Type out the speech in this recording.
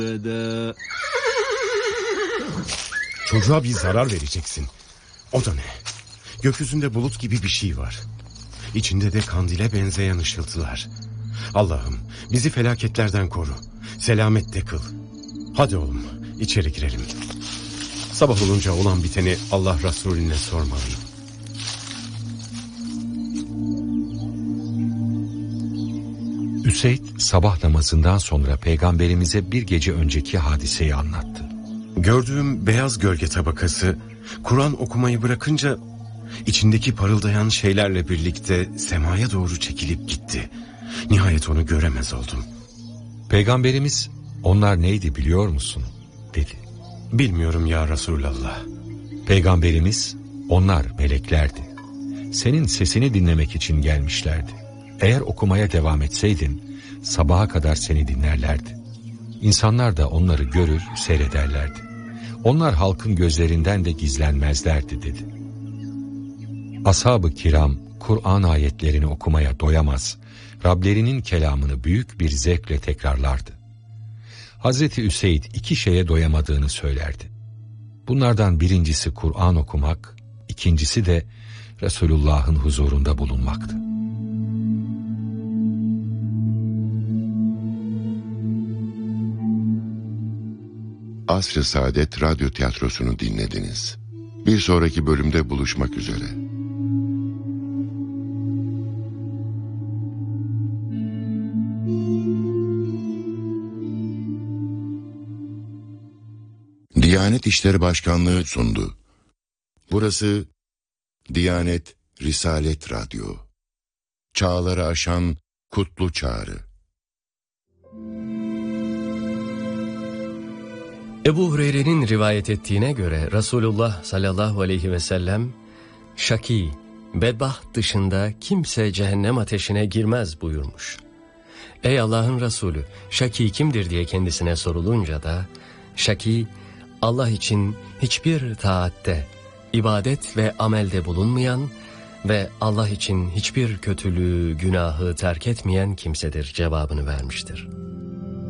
Çocuğa bir zarar vereceksin. O da ne? Gökyüzünde bulut gibi bir şey var. İçinde de kandile benzeyen ışıltılar. Allah'ım bizi felaketlerden koru. Selamette kıl. Hadi oğlum içeri girelim. Sabah olunca olan biteni Allah Resulüne sormalıyım. Üseyd sabah namazından sonra peygamberimize bir gece önceki hadiseyi anlattı. Gördüğüm beyaz gölge tabakası Kur'an okumayı bırakınca içindeki parıldayan şeylerle birlikte semaya doğru çekilip gitti. Nihayet onu göremez oldum. Peygamberimiz onlar neydi biliyor musun dedi. Bilmiyorum ya Resulallah. Peygamberimiz onlar meleklerdi. Senin sesini dinlemek için gelmişlerdi. Eğer okumaya devam etseydin sabaha kadar seni dinlerlerdi. İnsanlar da onları görür, seyrederlerdi. Onlar halkın gözlerinden de gizlenmezlerdi dedi. Ashab-ı kiram Kur'an ayetlerini okumaya doyamaz, Rablerinin kelamını büyük bir zevkle tekrarlardı. Hazreti Üseyd iki şeye doyamadığını söylerdi. Bunlardan birincisi Kur'an okumak, ikincisi de Resulullah'ın huzurunda bulunmaktı. Asr-ı Saadet Radyo Tiyatrosu'nu dinlediniz. Bir sonraki bölümde buluşmak üzere. Diyanet İşleri Başkanlığı sundu. Burası Diyanet Risalet Radyo. Çağları aşan kutlu çağrı. Ebu Hureyre'nin rivayet ettiğine göre Resulullah sallallahu aleyhi ve sellem şaki, bedbaht dışında kimse cehennem ateşine girmez buyurmuş. Ey Allah'ın Resulü, şaki kimdir diye kendisine sorulunca da şaki Allah için hiçbir taatte, ibadet ve amelde bulunmayan ve Allah için hiçbir kötülüğü, günahı terk etmeyen kimsedir cevabını vermiştir.